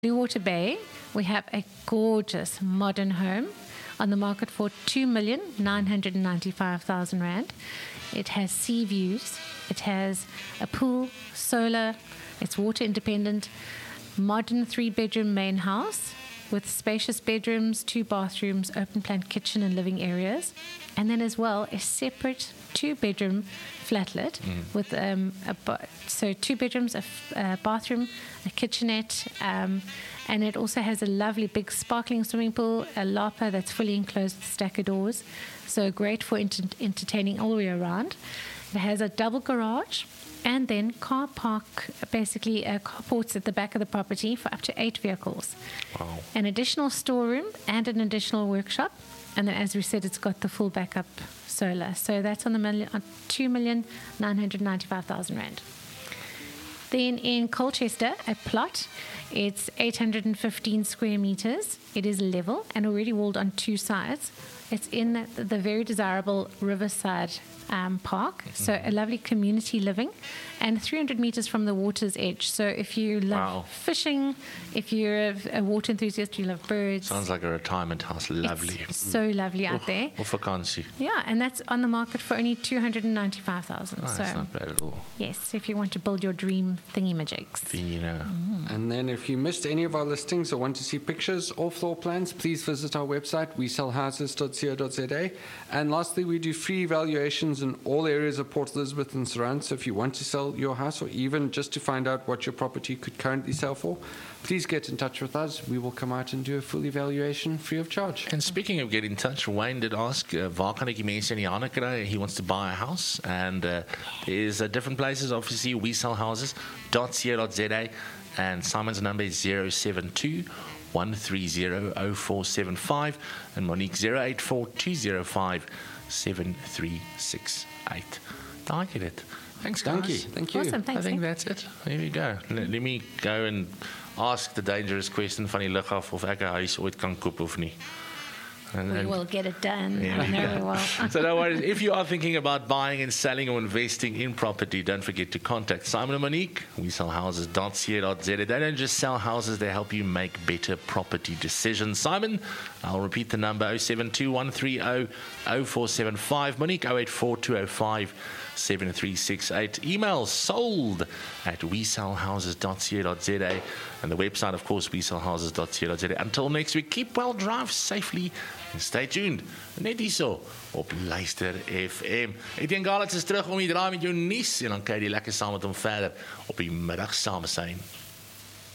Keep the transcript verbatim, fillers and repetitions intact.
Bluewater Bay, we have a gorgeous modern home on the market for two million nine hundred ninety-five thousand rand. It has sea views. It has a pool, solar, it's water independent, modern three-bedroom main house with spacious bedrooms, two bathrooms, open plan kitchen and living areas. And then as well, a separate two-bedroom flatlet mm. with um, a ba- so two bedrooms, a, f- a bathroom, a kitchenette, um, and it also has a lovely big sparkling swimming pool, a lapa that's fully enclosed with stacker doors, so great for inter- entertaining all the way around. It has a double garage and then car park, basically uh, carports at the back of the property for up to eight vehicles. Wow. An additional storeroom and an additional workshop. And then, as we said, it's got the full backup solar. So that's on the million, on two million nine hundred ninety-five thousand rand. Then in Colchester, a plot, it's eight hundred fifteen square meters. It is level and already walled on two sides. It's in the, the very desirable Riverside um, Park. Mm-hmm. So a lovely community living and three hundred meters from the water's edge. So if you love wow. fishing, if you're a, a water enthusiast, you love birds. Sounds like a retirement house. Lovely. It's so lovely out oh, there. Or vakansie. Yeah, and that's on the market for only two hundred ninety-five thousand dollars. Oh, so that's not bad at all. Yes, if you want to build your dream thingy-majigs. You know. Mm. And then if you missed any of our listings or want to see pictures or floor plans, please visit our website, we sell houses dot co dot za. And lastly, we do free valuations in all areas of Port Elizabeth and surrounds. So if you want to sell your house or even just to find out what your property could currently sell for, please get in touch with us. We will come out and do a full evaluation free of charge. And speaking of getting in touch, Wayne did ask, uh, waar kan ek die mense in die hande kry? He wants to buy a house. And uh, there's uh, different places, obviously, we sell houses dot co dot za. And Simon's number is zero seven two one three zero zero four seven five. And Monique zero eight four two zero five seven three six eight. I get it. Thanks, guys. Thank you. Thank you. Awesome, thanks. I think Nick. that's it. Here we go. Let, let me go and ask the dangerous question van die lug af of ek 'n huis ooit kan koop of nie. And, We and will get it done. Yeah, I we know go. we will. So no worries. If you are thinking about buying and selling or investing in property, don't forget to contact Simon and Monique. We sell houses dot co dot za. They don't just sell houses, they help you make better property decisions. Simon, I'll repeat the number, zero seven two one three zero zero four seven five. Monique, zero eight four two zero five seven three six eight. Email sold at we sell houses dot co dot za. And the website, of course, we sell houses dot co dot za. Until next week, keep well, drive safely, and stay tuned. Net hierso op Luister F M. Etienne Galletz is terug om die draai met jou nuus en dan kyk jy lekker saam met hom verder op die middag saam zijn.